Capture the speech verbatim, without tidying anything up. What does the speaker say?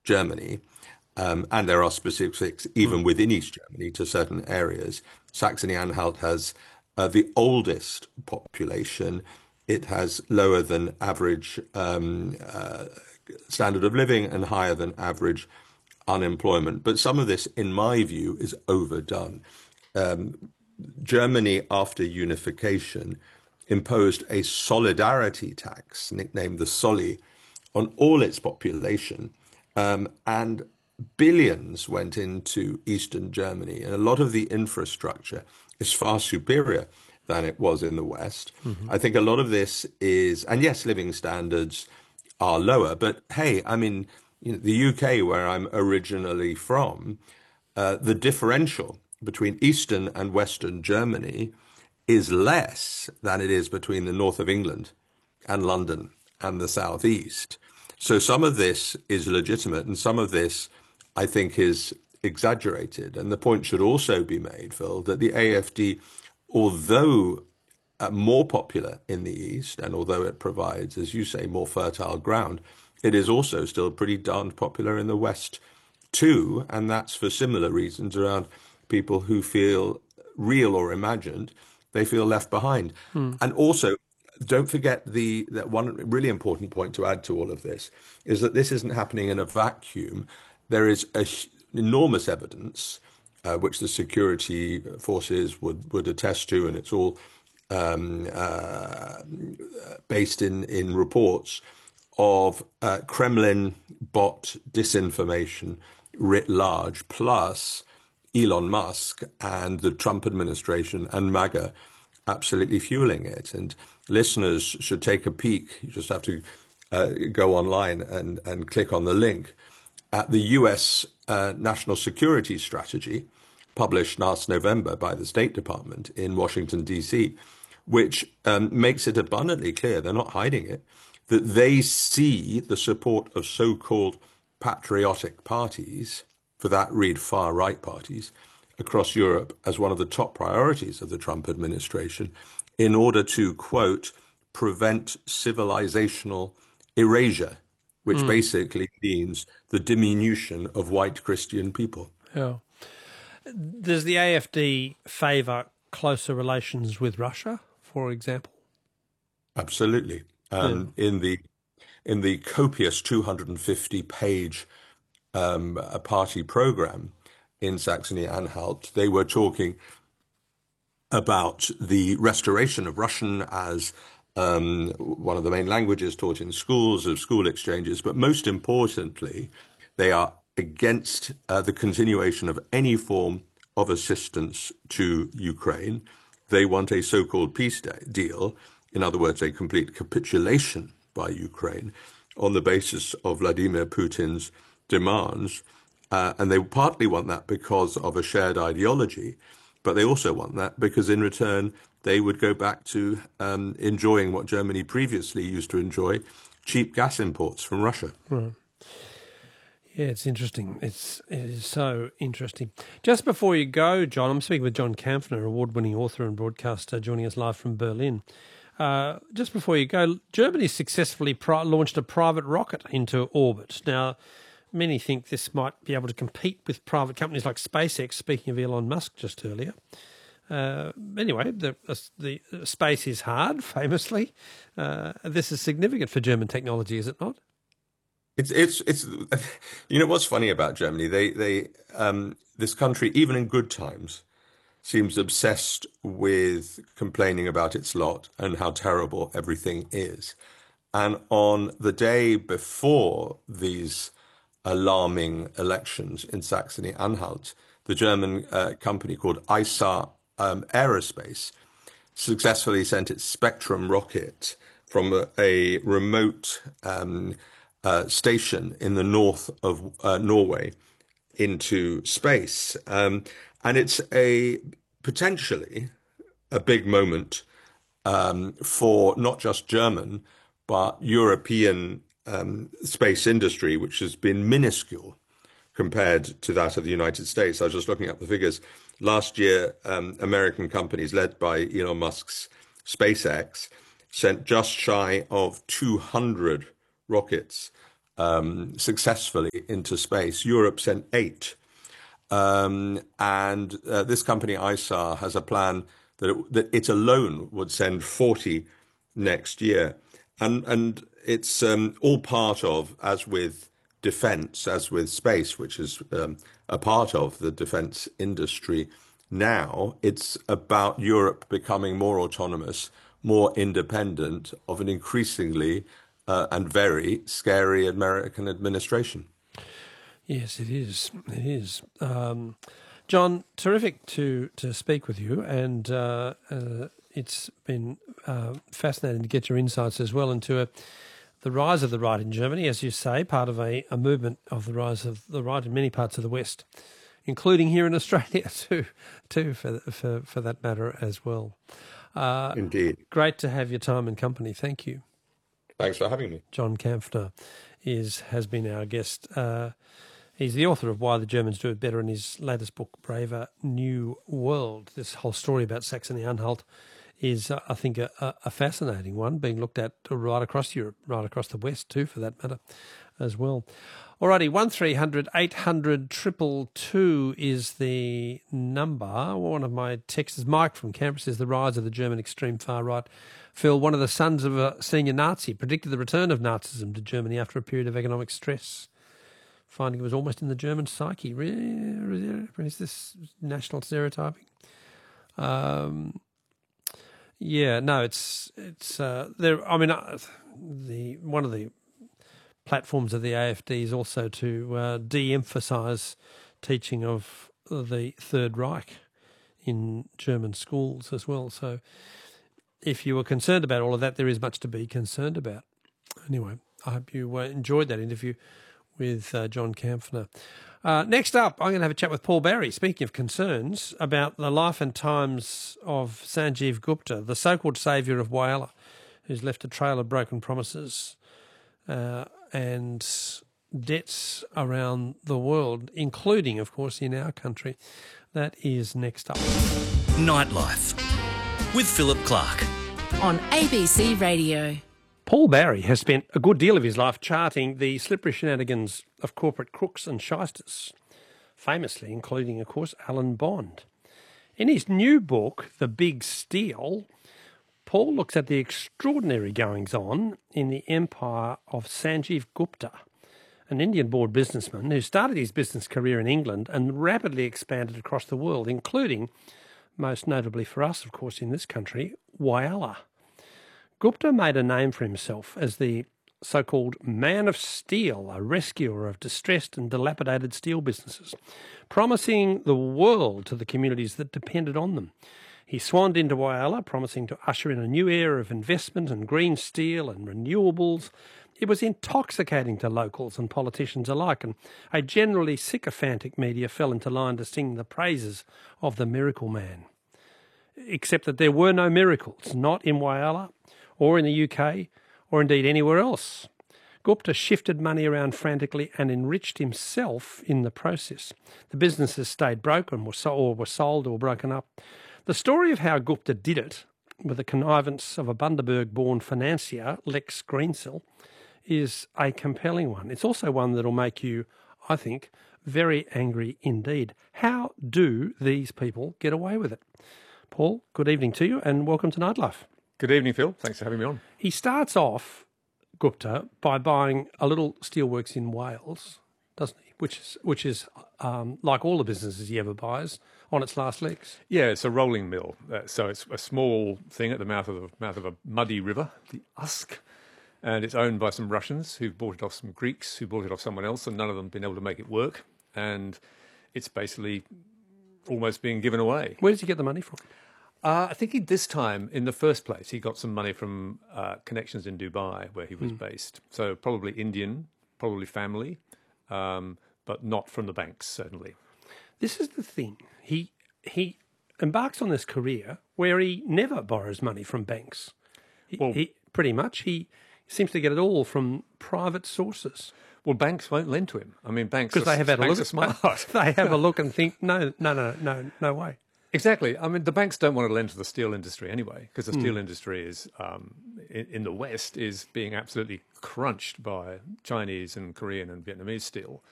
Germany, um, and there are specifics even Mm. within East Germany to certain areas. Saxony-Anhalt has uh, the oldest population. It has lower than average um, uh, standard of living and higher than average unemployment. But some of this, in my view, is overdone. Um, Germany, after unification, imposed a solidarity tax, nicknamed the Solly, on all its population, um, and billions went into Eastern Germany, and a lot of the infrastructure is far superior than it was in the West. Hmm. I think a lot of this is, and yes, living standards are lower, but hey, I mean, you know, the U K, where I'm originally from, uh, the differential between Eastern and Western Germany is less than it is between the north of England and London and the southeast. So some of this is legitimate and some of this, I think, is exaggerated. And the point should also be made, Phil, that the A F D, although uh, more popular in the East, and although it provides, as you say, more fertile ground, it is also still pretty darned popular in the West too, and that's for similar reasons around people who feel real or imagined, they feel left behind. Mm. And also, don't forget the that one really important point to add to all of this is that this isn't happening in a vacuum. There is a, enormous evidence, uh, which the security forces would, would attest to, and it's all um, uh, based in, in reports of uh, Kremlin bot disinformation writ large, plus Elon Musk and the Trump administration and MAGA absolutely fueling it. And listeners should take a peek. You just have to uh, go online and, and click on the link at the U S uh, National Security Strategy, published last November by the State Department in Washington, D C, which um, makes it abundantly clear, they're not hiding it, that they see the support of so-called patriotic parties, for that read far-right parties, across Europe as one of the top priorities of the Trump administration in order to, quote, prevent civilizational erasure, which Mm. basically means the diminution of white Christian people. Yeah. Does the A F D favour closer relations with Russia, for example? Absolutely. Yeah. Um, in the in the copious two hundred fifty page um, a party program in Saxony-Anhalt, they were talking about the restoration of Russian as um, one of the main languages taught in schools, of school exchanges, but most importantly, they are against uh, the continuation of any form of assistance to Ukraine. They want a so-called peace de- deal, in other words, a complete capitulation by Ukraine on the basis of Vladimir Putin's demands. Uh, and they partly want that because of a shared ideology, but they also want that because in return they would go back to um, enjoying what Germany previously used to enjoy, cheap gas imports from Russia. Right. Yeah, it's interesting. It's it is so interesting. Just before you go, John, I'm speaking with John Kampfner, award-winning author and broadcaster, joining us live from Berlin. Uh, just before you go, Germany successfully pri- launched a private rocket into orbit. Now, many think this might be able to compete with private companies like SpaceX, speaking of Elon Musk just earlier. Uh, anyway, the, the space is hard, famously. Uh, this is significant for German technology, is it not? It's it's it's you know what's funny about Germany? They they um, this country, even in good times, seems obsessed with complaining about its lot and how terrible everything is. And on the day before these alarming elections in Saxony-Anhalt, the German uh, company called I S A um, Aerospace successfully sent its Spectrum rocket from a, a remote um, uh, station in the north of uh, Norway into space. Um, and it's a potentially a big moment um, for not just German, but European um, space industry, which has been minuscule compared to that of the United States. I was just looking up the figures. Last year, um, American companies led by Elon Musk's SpaceX sent just shy of two hundred rockets um, successfully into space. Europe sent eight. Um, and uh, this company, I S A R, has a plan that it, that it alone would send forty next year. And, and it's um, all part of, as with defense, as with space, which is um, a part of the defense industry now, it's about Europe becoming more autonomous, more independent of an increasingly uh, and very scary American administration. Yes, it is. It is. Um, John, terrific to, to speak with you, and uh, uh, it's been uh, fascinating to get your insights as well into a, the rise of the right in Germany, as you say, part of a, a movement of the rise of the right in many parts of the West, including here in Australia too, too for for, for that matter as well. Uh, Indeed. Great to have your time and company. Thank you. Thanks for having me. John Kampfner is has been our guest. Uh, He's the author of Why the Germans Do It Better in his latest book, Braver New World. This whole story about Saxony-Anhalt is, uh, I think, a, a fascinating one, being looked at right across Europe, right across the West too, for that matter, as well. Alrighty, one three hundred eight hundred two two two is the number. One of my texts, Mike from Canberra, says the rise of the German extreme far right. Phil, one of the sons of a senior Nazi, predicted the return of Nazism to Germany after a period of economic stress, finding it was almost in the German psyche. Is this national stereotyping? Um, yeah, no, it's it's uh, there. I mean, uh, the one of the platforms of the A F D is also to uh, de-emphasise teaching of the Third Reich in German schools as well. So, if you were concerned about all of that, there is much to be concerned about. Anyway, I hope you uh, enjoyed that interview with uh, John Kampfner. Uh, next up, I'm going to have a chat with Paul Barry, speaking of concerns, about the life and times of Sanjeev Gupta, the so-called saviour of Whyalla, who's left a trail of broken promises uh, and debts around the world, including, of course, in our country. That is next up. Nightlife with Philip Clark on A B C Radio. Paul Barry has spent a good deal of his life charting the slippery shenanigans of corporate crooks and shysters, famously including, of course, Alan Bond. In his new book, The Big Steal, Paul looks at the extraordinary goings-on in the empire of Sanjeev Gupta, an Indian-born businessman who started his business career in England and rapidly expanded across the world, including, most notably for us, of course, in this country, Whyalla. Gupta made a name for himself as the so-called man of steel, a rescuer of distressed and dilapidated steel businesses, promising the world to the communities that depended on them. He swanned into Whyalla, promising to usher in a new era of investment and green steel and renewables. It was intoxicating to locals and politicians alike, and a generally sycophantic media fell into line to sing the praises of the miracle man. Except that there were no miracles, not in Whyalla, or in the U K, or indeed anywhere else. Gupta shifted money around frantically and enriched himself in the process. The businesses stayed broken, or were sold or broken up. The story of how Gupta did it, with the connivance of a Bundaberg-born financier, Lex Greensill, is a compelling one. It's also one that will make you, I think, very angry indeed. How do these people get away with it? Paul, good evening to you and welcome to Nightlife. Good evening, Phil. Thanks for having me on. He starts off, Gupta, by buying a little steelworks in Wales, doesn't he? Which is, which is um, like all the businesses he ever buys, on its last legs. Yeah, it's a rolling mill. Uh, so it's a small thing at the mouth of the mouth of a muddy river, the Usk, and it's owned by some Russians who've bought it off some Greeks who bought it off someone else, and none of them have been able to make it work. And it's basically almost being given away. Where does he get the money from? Uh, I think he, this time, in the first place, he got some money from uh, connections in Dubai, where he was mm. based. So probably Indian, probably family, um, but not from the banks, certainly. This is the thing. He he embarks on this career where he never borrows money from banks. He, well, he pretty much, he seems to get it all from private sources. Well, banks won't lend to him. I mean, banks because they have had a look. Smart. They have a look and think, no, no, no, no, no way. Exactly. I mean, the banks don't want to lend to the steel industry anyway, because the steel mm. industry is um, in, in the West is being absolutely crunched by Chinese and Korean and Vietnamese steel.